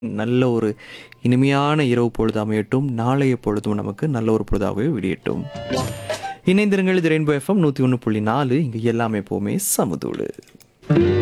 நல்ல ஒரு இனிமையான இரவு பொழுது அமையட்டும். நாளைய பொழுதும் நமக்கு நல்ல ஒரு பொழுதாகவே விடியட்டும். இணைந்திருங்கள். இது ரெயின்போ எஃப்எம் 101.4. இங்க எல்லாமே எப்பவுமே சமதூளு.